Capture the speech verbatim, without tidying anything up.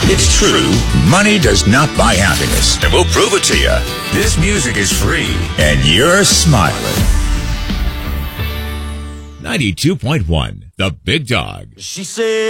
It's true, money does not buy happiness. And we'll prove it to you. This music is free, and you're smiling. ninety-two point one, The Big Dog. She said...